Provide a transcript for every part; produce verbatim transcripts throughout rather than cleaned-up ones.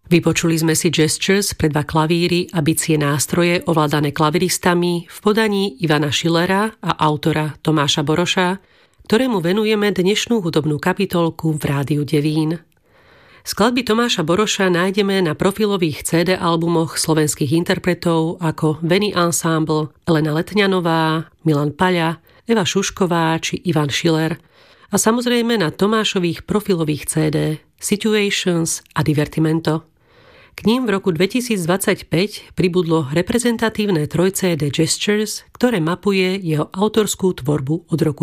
Vypočuli sme si Gestures pre dva klavíry a bicie nástroje ovládané klaviristami v podaní Ivana Schillera a autora Tomáša Boroša, ktorému venujeme dnešnú hudobnú kapitolku v Rádiu Devín. Skladby Tomáša Boroša nájdeme na profilových cé dé albumoch slovenských interpretov ako Veni Ensemble, Elena Letňanová, Milan Paľa, Eva Šušková či Ivan Schiller a samozrejme na Tomášových profilových cé dé Situations a Divertimento. K ním v roku dvetisícdvadsaťpäť pribudlo reprezentatívne troj-cé dé Gestures, ktoré mapuje jeho autorskú tvorbu od roku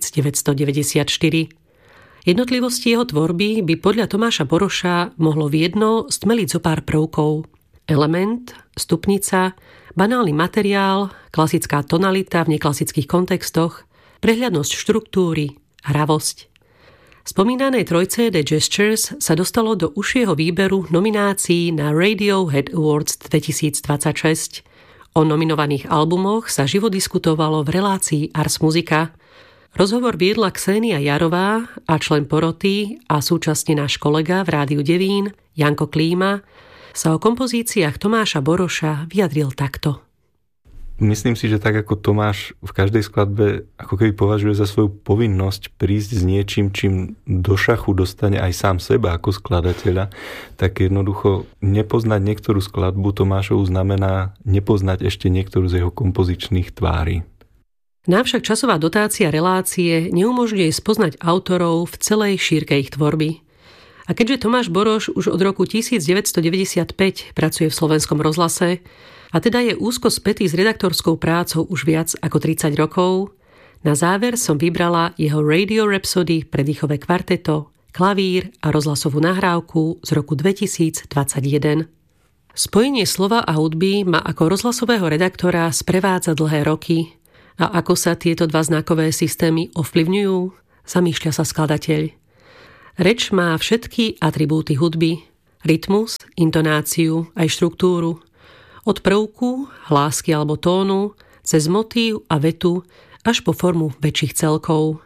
devätnásťstodeväťdesiatštyri. Jednotlivosti jeho tvorby by podľa Tomáša Boroša mohlo v jedno stmeliť zo pár prvkov. Element, stupnica, banálny materiál, klasická tonalita v neklasických kontextoch, prehľadnosť štruktúry, hravosť. Spomínané troj-cé dé Gestures sa dostalo do užšieho výberu nominácií na Radiohead Awards dvetisícdvadsaťšesť. O nominovaných albumoch sa živo diskutovalo v relácii Ars Musica. Rozhovor viedla Ksenia Jarová a člen poroty a súčasne náš kolega v Rádiu Devín, Janko Klíma, sa o kompozíciách Tomáša Boroša vyjadril takto. Myslím si, že tak ako Tomáš v každej skladbe ako keby považuje za svoju povinnosť prísť s niečím, čím do šachu dostane aj sám seba ako skladateľa, tak jednoducho nepoznať niektorú skladbu Tomášovu znamená nepoznať ešte niektorú z jeho kompozičných tvári. Nám však časová dotácia relácie neumožňuje spoznať autorov v celej šírke ich tvorby. A keďže Tomáš Boroš už od roku devätnásťstodeväťdesiatpäť pracuje v Slovenskom rozhlase, a teda je úzko spätý s redaktorskou prácou už viac ako tridsať rokov, na záver som vybrala jeho Radio Rhapsody pre dýchové kvarteto, klavír a rozhlasovú nahrávku z roku dvetisícdvadsaťjeden. Spojenie slova a hudby ma ako rozhlasového redaktora sprevádza dlhé roky a ako sa tieto dva znakové systémy ovplyvňujú, zamýšľa sa skladateľ. Reč má všetky atribúty hudby, rytmus, intonáciu aj štruktúru, od prvku, hlásky alebo tónu, cez motív a vetu až po formu väčších celkov.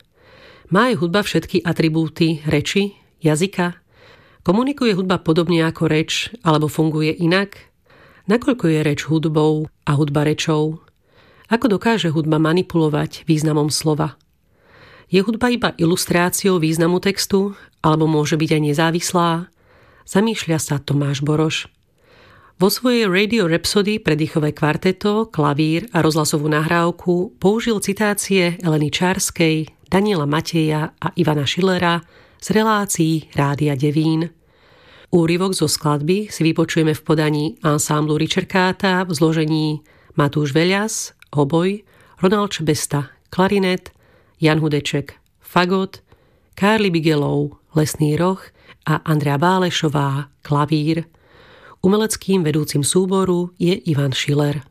Má aj hudba všetky atribúty reči, jazyka? Komunikuje hudba podobne ako reč, alebo funguje inak? Nakoľko je reč hudbou a hudba rečou? Ako dokáže hudba manipulovať významom slova? Je hudba iba ilustráciou významu textu, alebo môže byť aj nezávislá? Zamýšľa sa Tomáš Boroš. Vo svojej Radio Rhapsody pre dýchové kvarteto, klavír a rozhlasovú nahrávku použil citácie Eleny Čárskej, Daniela Mateja a Ivana Schillera z relácií Rádia Devín. Úryvok zo skladby si vypočujeme v podaní ansámblu Ričerkáta v zložení Matúš Velias, hoboj, Ronald Čbesta, klarinet, Jan Hudeček, fagot, Karli Bigelow, lesný roh a Andrea Bálešová, klavír. Umeleckým vedúcim súboru je Ivan Schiller.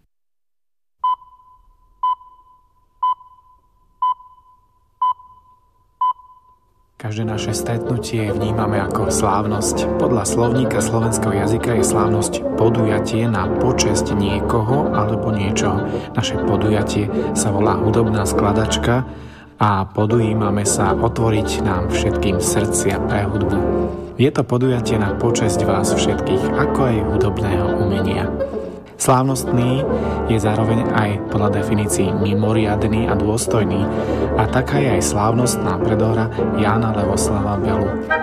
Každé naše stretnutie vnímame ako slávnosť. Podľa slovníka slovenského jazyka je slávnosť podujatie na počesť niekoho alebo niečoho. Naše podujatie sa volá hudobná skladačka a podujímame sa otvoriť nám všetkým srdcia pre hudbu. Je to podujatie na počesť vás všetkých, ako aj hudobného umenia. Slávnostný je zároveň aj podľa definícií mimoriadny a dôstojný a taká je aj slávnostná predohra Jána Levoslava Belu.